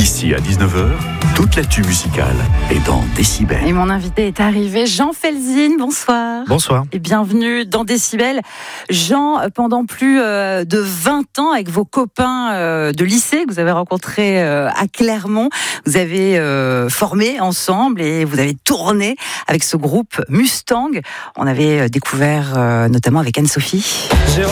D'ici à 19h, toute l'actu musicale est dans Décibel. Et mon invité est arrivé, Jean Felzine, bonsoir. Bonsoir. Et bienvenue dans Décibel. Jean, pendant plus de 20 ans, avec vos copains de lycée que vous avez rencontrés à Clermont, vous avez formé ensemble et vous avez tourné avec ce groupe Mustang. On avait découvert notamment avec Anne-Sophie. J'ai